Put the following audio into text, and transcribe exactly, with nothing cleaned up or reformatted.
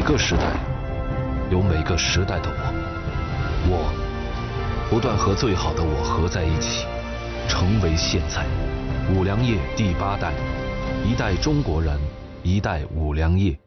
个时代，有每个时代的我。我不断和最好的我合在一起，成为现在。五粮液第八代，一代中国人，一代五粮液。